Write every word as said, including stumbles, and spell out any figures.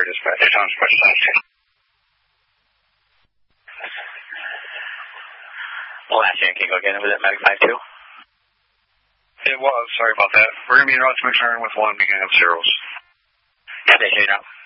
Sorry, dispatch. Tom Dispatch. Last Yankee, go again. Was that Medic five two? It was. Sorry about that. We're going to be in Route to McLaren with one beginning of zeros. Yeah, they say now.